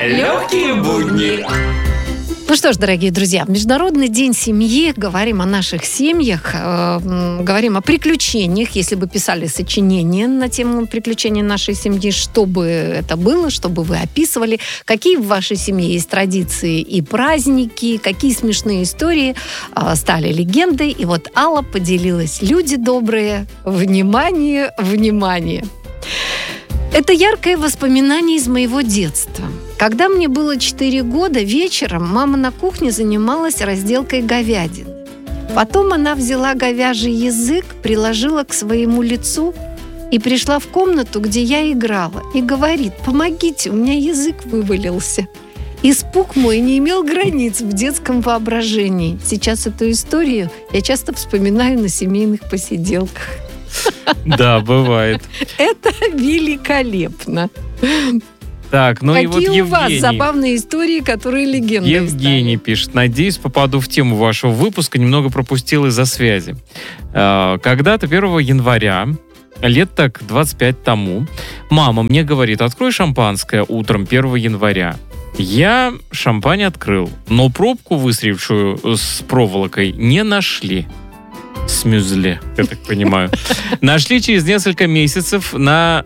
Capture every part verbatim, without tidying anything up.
Легкие будни. Ну что ж, дорогие друзья, в Международный день семьи говорим о наших семьях, э, говорим о приключениях. Если бы писали сочинение на тему приключений нашей семьи, что бы это было, что бы вы описывали, какие в вашей семье есть традиции и праздники, какие смешные истории э, стали легендой. И вот Алла поделилась. Люди добрые, внимание, внимание. Это яркое воспоминание из моего детства. Когда мне было четыре года, вечером мама на кухне занималась разделкой говядины. Потом она взяла говяжий язык, приложила к своему лицу и пришла в комнату, где я играла, и говорит: «Помогите, у меня язык вывалился». Испуг мой не имел границ в детском воображении. Сейчас эту историю я часто вспоминаю на семейных посиделках. Да, бывает. Это великолепно. Так, ну Какие и вот у Евгений. вас забавные истории, которые легендой Евгений стали? пишет: надеюсь, попаду в тему вашего выпуска, немного пропустил из-за связи. Когда-то первого января, лет так двадцать пять тому, мама мне говорит: открой шампанское утром первого января. Я шампань открыл, но пробку, выстрелившую с проволокой, не нашли. С мюзле, я так понимаю. Нашли через несколько месяцев на...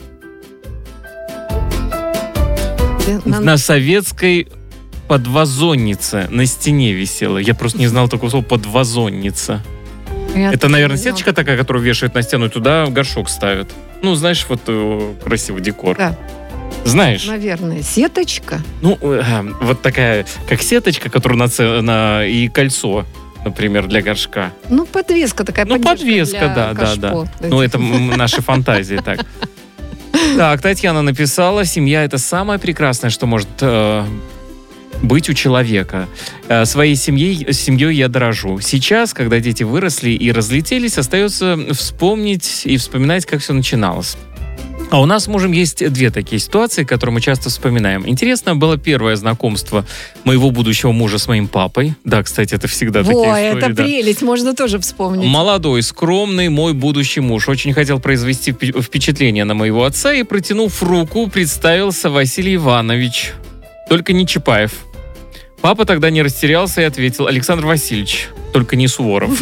на советской подвазоннице. На стене висела. Я просто не знал такого слова подвазонница. Я Это, наверное, сеточка такая, которую вешают на стену, и туда горшок ставят. Ну, знаешь, вот э, красивый декор. Да. Знаешь? Наверное, сеточка. Ну, э, вот такая, как сеточка, которая на, на и кольцо, например, для горшка. Ну, подвеска такая. Ну, подвеска, да, да, да. Ну, это наши фантазии, так. Так, Татьяна написала: семья — это самое прекрасное, что может э, быть у человека. Э, своей семьей, семьей я дорожу. Сейчас, когда дети выросли и разлетелись, остается вспомнить и вспоминать, как все начиналось. А у нас с мужем есть две такие ситуации, которые мы часто вспоминаем. Интересно было первое знакомство моего будущего мужа с моим папой. Да, кстати, это всегда Во, такие истории. это да. прелесть, можно тоже вспомнить. Молодой, скромный мой будущий муж. Очень хотел произвести впечатление на моего отца и, протянув руку, представился: Василий Иванович. Только не Чапаев. Папа тогда не растерялся и ответил: Александр Васильевич, только не Суворов.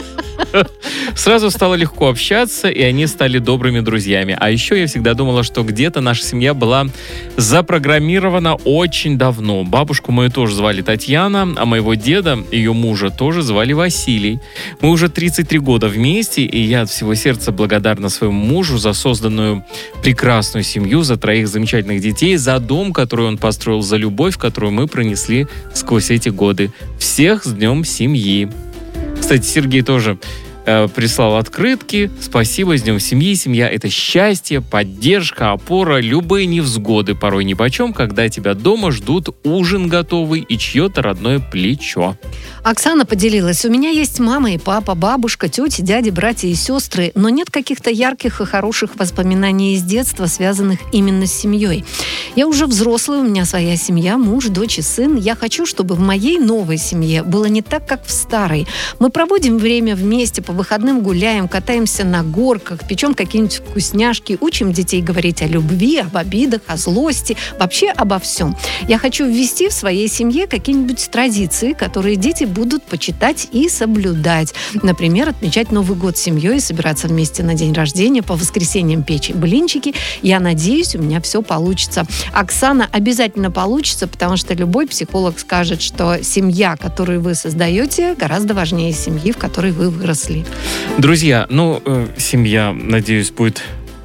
Сразу стало легко общаться, и они стали добрыми друзьями. А еще я всегда думала, что где-то наша семья была запрограммирована очень давно. Бабушку мою тоже звали Татьяна, а моего деда, ее мужа, тоже звали Василий. Мы уже тридцать три года вместе, и я от всего сердца благодарна своему мужу за созданную прекрасную семью, за троих замечательных детей, за дом, который он построил, за любовь, которую мы пронесли сквозь эти годы. Всех с Днем семьи! Кстати, Сергей тоже э, прислал открытки. Спасибо, с Днем семьи. Семья — это счастье, поддержка, опора, любые невзгоды, порой нипочем, когда тебя дома ждут ужин готовый и чье-то родное плечо. Оксана поделилась: у меня есть мама и папа, бабушка, тети, дяди, братья и сестры, но нет каких-то ярких и хороших воспоминаний из детства, связанных именно с семьей. Я уже взрослая, у меня своя семья, муж, дочь и сын. Я хочу, чтобы в моей новой семье было не так, как в старой. Мы проводим время вместе, по выходным гуляем, катаемся на горках, печем какие-нибудь вкусняшки, учим детей говорить о любви, об обидах, о злости, вообще обо всем. Я хочу ввести в своей семье какие-нибудь традиции, которые дети будут почитать и соблюдать. Например, отмечать Новый год с семьей, собираться вместе на день рождения, по воскресеньям печь блинчики. Я надеюсь, у меня все получится. Оксана, обязательно получится, потому что любой психолог скажет, что семья, которую вы создаете, гораздо важнее семьи, в которой вы выросли. Друзья, ну, э, семья, надеюсь, будет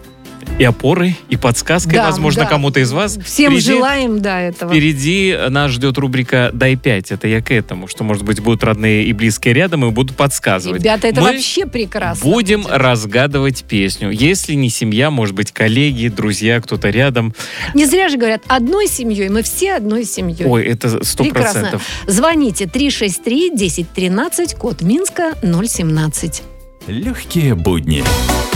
и опорой, и подсказкой, да, возможно, да. кому-то из вас. Всем впереди, желаем, да, этого. Впереди нас ждет рубрика «Дай пять». Это я к этому, что, может быть, будут родные и близкие рядом и будут подсказывать. Ребята, это Мы вообще прекрасно. будем будет. разгадывать песню. Если не семья, может быть, коллеги, друзья, кто-то рядом. Не зря же говорят, одной семьей, мы все одной семьей. Ой, это сто процентов. Звоните три шесть три десять тринадцать, код Минска ноль семнадцать. Легкие будни.